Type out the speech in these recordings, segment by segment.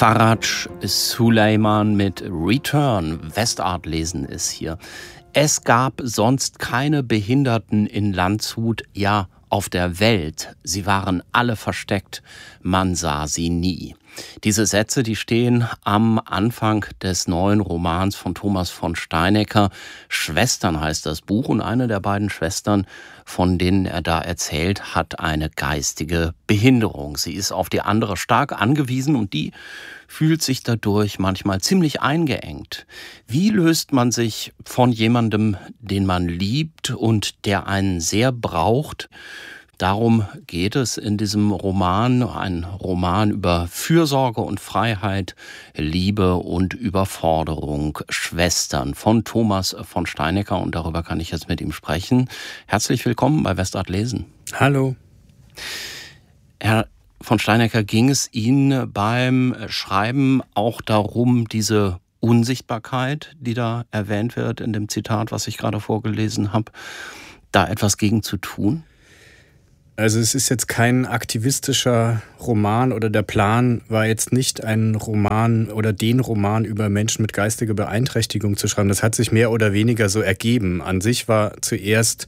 Faraj Suleiman mit Return. Westart lesen ist hier. Es gab sonst keine Behinderten in Landshut, ja, auf der Welt. Sie waren alle versteckt. Man sah sie nie. Diese Sätze, die stehen am Anfang des neuen Romans von Thomas von Steinecker. Schwestern heißt das Buch, und eine der beiden Schwestern, von denen er da erzählt, hat eine geistige Behinderung. Sie ist auf die andere stark angewiesen und die fühlt sich dadurch manchmal ziemlich eingeengt. Wie löst man sich von jemandem, den man liebt und der einen sehr braucht? Darum geht es in diesem Roman, ein Roman über Fürsorge und Freiheit, Liebe und Überforderung, Schwestern von Thomas von Steinecker, und darüber kann ich jetzt mit ihm sprechen. Herzlich willkommen bei Westart lesen. Hallo. Herr von Steinecker, ging es Ihnen beim Schreiben auch darum, diese Unsichtbarkeit, die da erwähnt wird in dem Zitat, was ich gerade vorgelesen habe, da etwas gegen zu tun? Also es ist jetzt kein aktivistischer Roman, oder der Plan war jetzt nicht, einen Roman oder den Roman über Menschen mit geistiger Beeinträchtigung zu schreiben. Das hat sich mehr oder weniger so ergeben. An sich war zuerst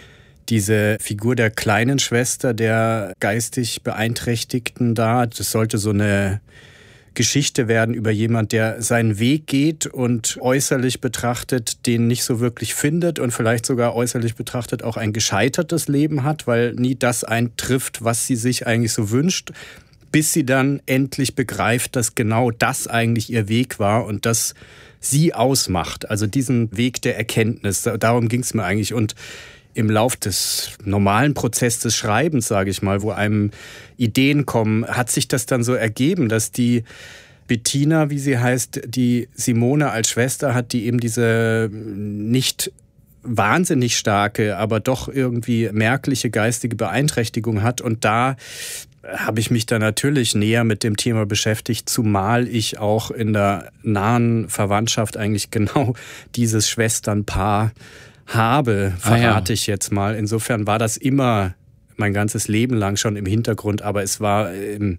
diese Figur der kleinen Schwester der geistig Beeinträchtigten da. Das sollte so eine Geschichte werden über jemand, der seinen Weg geht und äußerlich betrachtet den nicht so wirklich findet und vielleicht sogar äußerlich betrachtet auch ein gescheitertes Leben hat, weil nie das eintrifft, was sie sich eigentlich so wünscht, bis sie dann endlich begreift, dass genau das eigentlich ihr Weg war und das sie ausmacht. Also diesen Weg der Erkenntnis, darum ging es mir eigentlich. Und im Lauf des normalen Prozesses des Schreibens, sage ich mal, wo einem Ideen kommen, hat sich das dann so ergeben, dass die Bettina, wie sie heißt, die Simone als Schwester hat, die eben diese nicht wahnsinnig starke, aber doch irgendwie merkliche geistige Beeinträchtigung hat. Und da habe ich mich dann natürlich näher mit dem Thema beschäftigt, zumal ich auch in der nahen Verwandtschaft eigentlich genau dieses Schwesternpaar habe, verrate ich jetzt mal. Insofern war das immer mein ganzes Leben lang schon im Hintergrund, aber es war,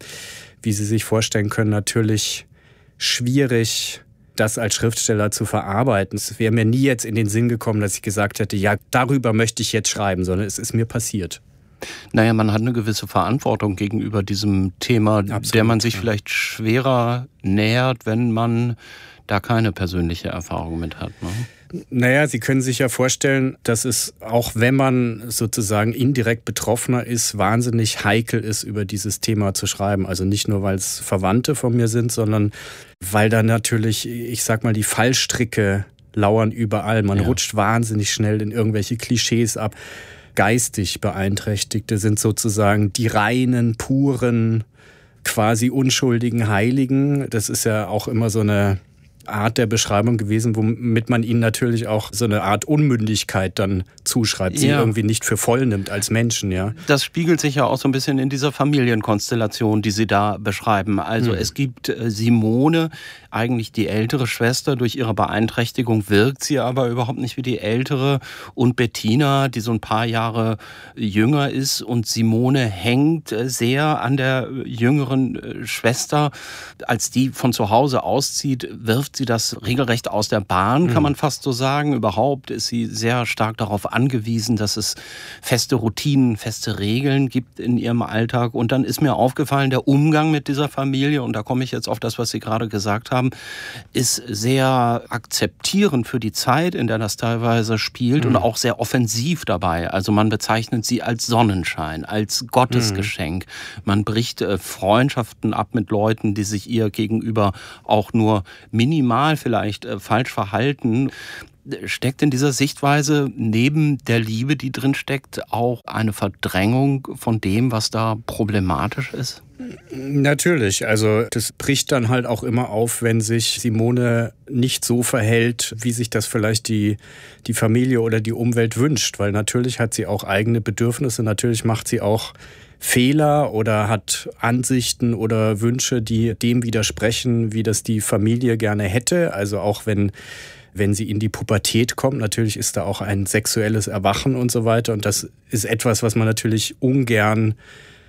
wie Sie sich vorstellen können, natürlich schwierig, das als Schriftsteller zu verarbeiten. Es wäre mir nie jetzt in den Sinn gekommen, dass ich gesagt hätte, ja, darüber möchte ich jetzt schreiben, sondern es ist mir passiert. Naja, man hat eine gewisse Verantwortung gegenüber diesem Thema, absolut, der man sich vielleicht schwerer nähert, wenn man da keine persönliche Erfahrung mit hat, ne? Naja, Sie können sich ja vorstellen, dass es, auch wenn man sozusagen indirekt Betroffener ist, wahnsinnig heikel ist, über dieses Thema zu schreiben. Also nicht nur, weil es Verwandte von mir sind, sondern weil da natürlich, ich sag mal, die Fallstricke lauern überall. Man rutscht wahnsinnig schnell in irgendwelche Klischees ab. Geistig Beeinträchtigte sind sozusagen die reinen, puren, quasi unschuldigen Heiligen. Das ist ja auch immer so eine Art der Beschreibung gewesen, womit man ihnen natürlich auch so eine Art Unmündigkeit dann zuschreibt, sie irgendwie nicht für voll nimmt als Menschen, ja. Das spiegelt sich ja auch so ein bisschen in dieser Familienkonstellation, die Sie da beschreiben. Also es gibt Simone, eigentlich die ältere Schwester, durch ihre Beeinträchtigung wirkt sie aber überhaupt nicht wie die ältere, und Bettina, die so ein paar Jahre jünger ist, und Simone hängt sehr an der jüngeren Schwester. Als die von zu Hause auszieht, wirft sie das regelrecht aus der Bahn, kann man fast so sagen. Überhaupt ist sie sehr stark darauf angewiesen, dass es feste Routinen, feste Regeln gibt in ihrem Alltag. Und dann ist mir aufgefallen, der Umgang mit dieser Familie, und da komme ich jetzt auf das, was Sie gerade gesagt haben, ist sehr akzeptierend für die Zeit, in der das teilweise spielt, und auch sehr offensiv dabei. Also man bezeichnet sie als Sonnenschein, als Gottesgeschenk. Man bricht Freundschaften ab mit Leuten, die sich ihr gegenüber auch nur minimal vielleicht falsch verhalten. Steckt in dieser Sichtweise neben der Liebe, die drin steckt, auch eine Verdrängung von dem, was da problematisch ist? Natürlich, also das bricht dann halt auch immer auf, wenn sich Simone nicht so verhält, wie sich das vielleicht die Familie oder die Umwelt wünscht, weil natürlich hat sie auch eigene Bedürfnisse, natürlich macht sie auch Fehler oder hat Ansichten oder Wünsche, die dem widersprechen, wie das die Familie gerne hätte, also auch wenn sie in die Pubertät kommt. Natürlich ist da auch ein sexuelles Erwachen und so weiter. Und das ist etwas, was man natürlich ungern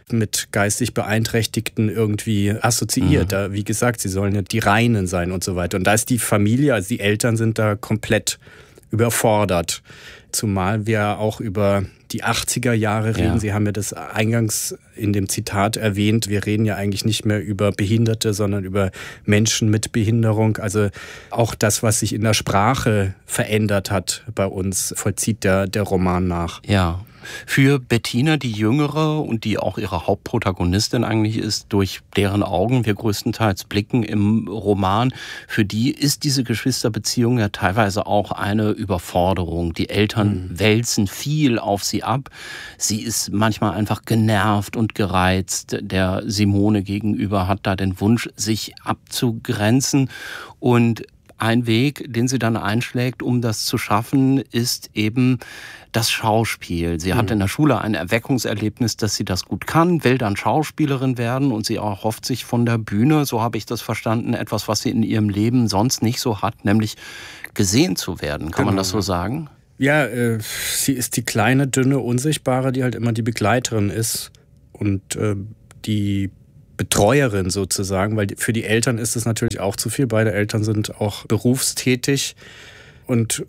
mit geistig Beeinträchtigten irgendwie assoziiert. Da, wie gesagt, sie sollen ja die Reinen sein und so weiter. Und da ist die Familie, also die Eltern sind da komplett überfordert. Zumal wir auch über die 80er Jahre reden. Ja. Sie haben ja das eingangs in dem Zitat erwähnt. Wir reden ja eigentlich nicht mehr über Behinderte, sondern über Menschen mit Behinderung. Also auch das, was sich in der Sprache verändert hat bei uns, vollzieht der Roman nach. Ja. Für Bettina, die Jüngere und die auch ihre Hauptprotagonistin eigentlich ist, durch deren Augen wir größtenteils blicken im Roman, für die ist diese Geschwisterbeziehung ja teilweise auch eine Überforderung. Die Eltern wälzen viel auf sie ab. Sie ist manchmal einfach genervt und gereizt. Der Simone gegenüber hat da den Wunsch, sich abzugrenzen. Und ein Weg, den sie dann einschlägt, um das zu schaffen, ist eben das Schauspiel. Sie hat in der Schule ein Erweckungserlebnis, dass sie das gut kann, will dann Schauspielerin werden und sie erhofft sich von der Bühne, so habe ich das verstanden, etwas, was sie in ihrem Leben sonst nicht so hat, nämlich gesehen zu werden. Kann man das so sagen? Ja, sie ist die kleine, dünne, unsichtbare, die halt immer die Begleiterin ist und die Betreuerin sozusagen, weil für die Eltern ist es natürlich auch zu viel. Beide Eltern sind auch berufstätig. Und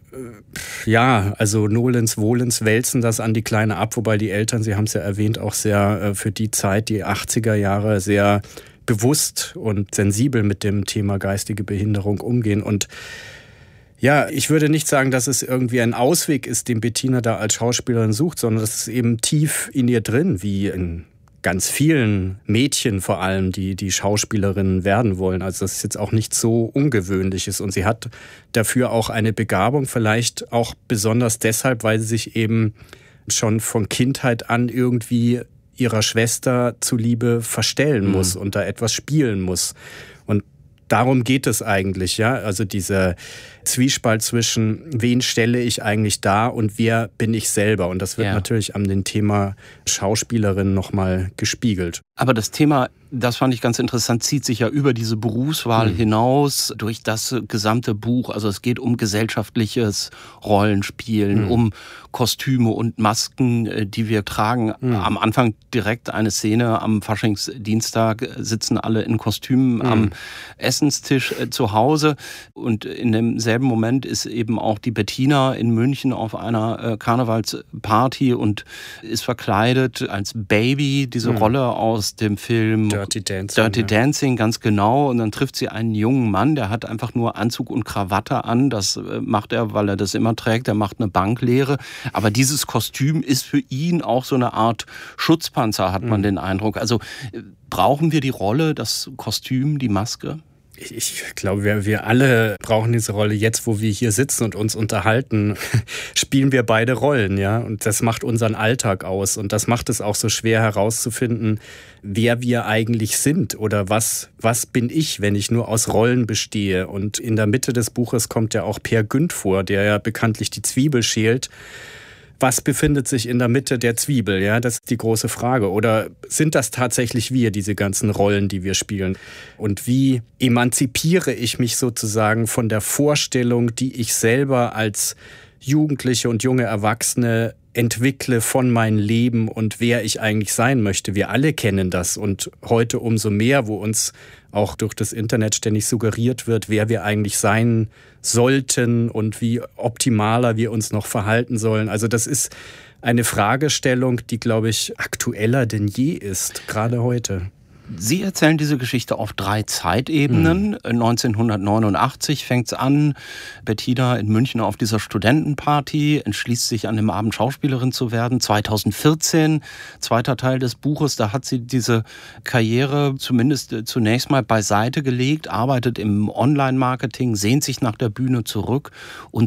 also Nolens, Wohlens wälzen das an die Kleine ab, wobei die Eltern, Sie haben es ja erwähnt, auch sehr für die Zeit, die 80er Jahre, sehr bewusst und sensibel mit dem Thema geistige Behinderung umgehen. Und ja, ich würde nicht sagen, dass es irgendwie ein Ausweg ist, den Bettina da als Schauspielerin sucht, sondern das ist eben tief in ihr drin, wie in ganz vielen Mädchen vor allem, die Schauspielerinnen werden wollen. Also das ist jetzt auch nicht so Ungewöhnliches. Und sie hat dafür auch eine Begabung, vielleicht auch besonders deshalb, weil sie sich eben schon von Kindheit an irgendwie ihrer Schwester zuliebe verstellen muss und da etwas spielen muss. Und darum geht es eigentlich, ja. Also dieser Zwiespalt zwischen, wen stelle ich eigentlich dar und wer bin ich selber. Und das wird natürlich an dem Thema Schauspielerin nochmal gespiegelt. Aber das Thema, das fand ich ganz interessant, zieht sich ja über diese Berufswahl hinaus durch das gesamte Buch. Also es geht um gesellschaftliches Rollenspielen, um Kostüme und Masken, die wir tragen. Am Anfang direkt eine Szene, am Faschingsdienstag sitzen alle in Kostümen am Essenstisch zu Hause. Und in demselben Moment ist eben auch die Bettina in München auf einer Karnevalsparty und ist verkleidet als Baby, diese Rolle aus dem Film Dirty Dancing, ganz genau. Und dann trifft sie einen jungen Mann, der hat einfach nur Anzug und Krawatte an. Das macht er, weil er das immer trägt. Er macht eine Banklehre. Aber dieses Kostüm ist für ihn auch so eine Art Schutzpanzer, hat man den Eindruck. Also brauchen wir die Rolle, das Kostüm, die Maske? Ich glaube, wir alle brauchen diese Rolle. Jetzt, wo wir hier sitzen und uns unterhalten, spielen wir beide Rollen, ja. Und das macht unseren Alltag aus. Und das macht es auch so schwer herauszufinden, wer wir eigentlich sind oder was bin ich, wenn ich nur aus Rollen bestehe. Und in der Mitte des Buches kommt ja auch Peer Gynt vor, der ja bekanntlich die Zwiebel schält. Was befindet sich in der Mitte der Zwiebel? Ja, das ist die große Frage. Oder sind das tatsächlich wir, diese ganzen Rollen, die wir spielen? Und wie emanzipiere ich mich sozusagen von der Vorstellung, die ich selber als Jugendliche und junge Erwachsene entwickle von meinem Leben und wer ich eigentlich sein möchte? Wir alle kennen das und heute umso mehr, wo uns auch durch das Internet ständig suggeriert wird, wer wir eigentlich sein sollten und wie optimaler wir uns noch verhalten sollen. Also das ist eine Fragestellung, die, glaube ich, aktueller denn je ist, gerade heute. Sie erzählen diese Geschichte auf 3 Zeitebenen. 1989 fängt es an. Bettina in München auf dieser Studentenparty entschließt sich an dem Abend Schauspielerin zu werden. 2014, zweiter Teil des Buches, da hat sie diese Karriere zumindest zunächst mal beiseite gelegt, arbeitet im Online-Marketing, sehnt sich nach der Bühne zurück. Und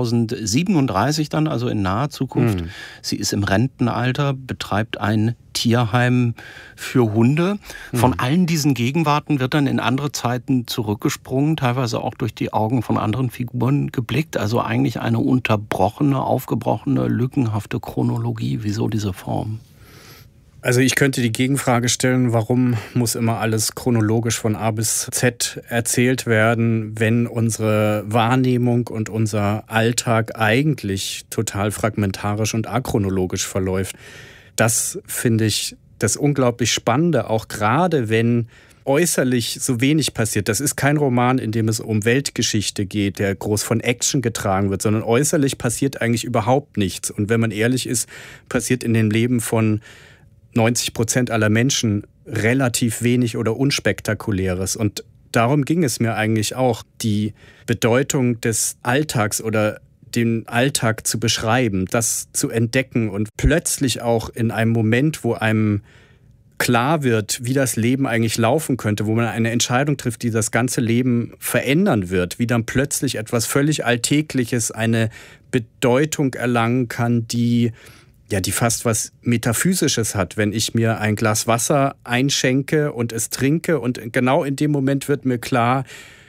2037 dann, also in naher Zukunft, sie ist im Rentenalter, betreibt ein Tierheim für Hunde. Von allen diesen Gegenwarten wird dann in andere Zeiten zurückgesprungen, teilweise auch durch die Augen von anderen Figuren geblickt. Also eigentlich eine unterbrochene, aufgebrochene, lückenhafte Chronologie. Wieso diese Form? Also ich könnte die Gegenfrage stellen, warum muss immer alles chronologisch von A bis Z erzählt werden, wenn unsere Wahrnehmung und unser Alltag eigentlich total fragmentarisch und achronologisch verläuft. Das, finde ich, das unglaublich Spannende, auch gerade wenn äußerlich so wenig passiert. Das ist kein Roman, in dem es um Weltgeschichte geht, der groß von Action getragen wird, sondern äußerlich passiert eigentlich überhaupt nichts. Und wenn man ehrlich ist, passiert in dem Leben von 90% aller Menschen relativ wenig oder Unspektakuläres. Und darum ging es mir eigentlich auch, die Bedeutung des Alltags oder den Alltag zu beschreiben, das zu entdecken und plötzlich auch in einem Moment, wo einem klar wird, wie das Leben eigentlich laufen könnte, wo man eine Entscheidung trifft, die das ganze Leben verändern wird, wie dann plötzlich etwas völlig Alltägliches eine Bedeutung erlangen kann, die fast was Metaphysisches hat, wenn ich mir ein Glas Wasser einschenke und es trinke und genau in dem Moment wird mir klar,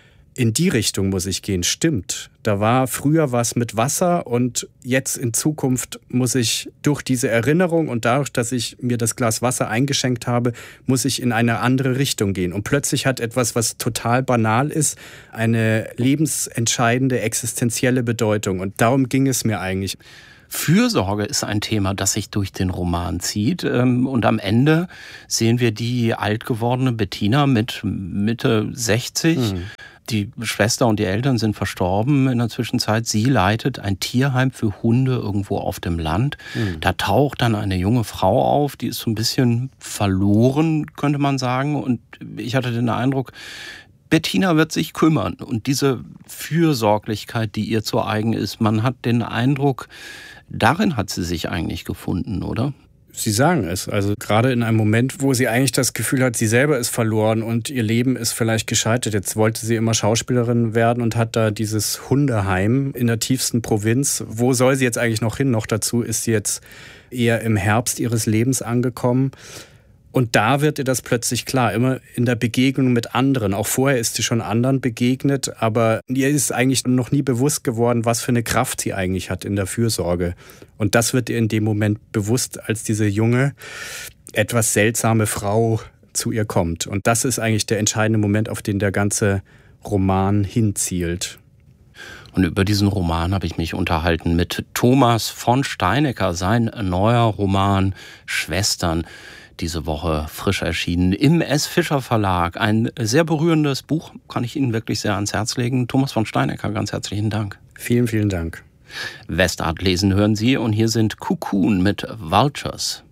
in die Richtung muss ich gehen. Stimmt, da war früher was mit Wasser und jetzt in Zukunft muss ich durch diese Erinnerung und dadurch, dass ich mir das Glas Wasser eingeschenkt habe, muss ich in eine andere Richtung gehen. Und plötzlich hat etwas, was total banal ist, eine lebensentscheidende, existenzielle Bedeutung. Und darum ging es mir eigentlich. Fürsorge ist ein Thema, das sich durch den Roman zieht. Und am Ende sehen wir die alt gewordene Bettina mit Mitte 60. Die Schwester und die Eltern sind verstorben in der Zwischenzeit. Sie leitet ein Tierheim für Hunde irgendwo auf dem Land. Da taucht dann eine junge Frau auf, die ist so ein bisschen verloren, könnte man sagen. Und ich hatte den Eindruck, Bettina wird sich kümmern. Und diese Fürsorglichkeit, die ihr zu eigen ist, man hat den Eindruck, darin hat sie sich eigentlich gefunden, oder? Sie sagen es. Also gerade in einem Moment, wo sie eigentlich das Gefühl hat, sie selber ist verloren und ihr Leben ist vielleicht gescheitert. Jetzt wollte sie immer Schauspielerin werden und hat da dieses Hundeheim in der tiefsten Provinz. Wo soll sie jetzt eigentlich noch hin? Noch dazu ist sie jetzt eher im Herbst ihres Lebens angekommen. Und da wird ihr das plötzlich klar, immer in der Begegnung mit anderen. Auch vorher ist sie schon anderen begegnet, aber ihr ist eigentlich noch nie bewusst geworden, was für eine Kraft sie eigentlich hat in der Fürsorge. Und das wird ihr in dem Moment bewusst, als diese junge, etwas seltsame Frau zu ihr kommt. Und das ist eigentlich der entscheidende Moment, auf den der ganze Roman hinzielt. Und über diesen Roman habe ich mich unterhalten mit Thomas von Steinecker, sein neuer Roman Schwestern. Diese Woche frisch erschienen im S. Fischer Verlag. Ein sehr berührendes Buch, kann ich Ihnen wirklich sehr ans Herz legen. Thomas von Steinecker, ganz herzlichen Dank. Vielen, vielen Dank. Westart lesen hören Sie und hier sind Cocoon mit Vultures.